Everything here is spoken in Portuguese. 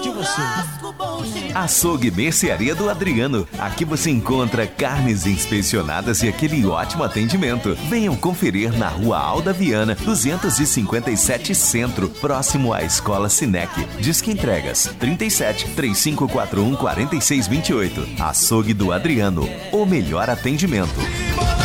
de você. Açougue Mercearia do Adriano. Aqui você encontra carnes inspecionadas e aquele ótimo atendimento. Venham conferir na Rua Alda Viana, 257 Centro, próximo à Escola Sinec. Disque entregas 37 3541 4628. Açougue do Adriano, o melhor atendimento.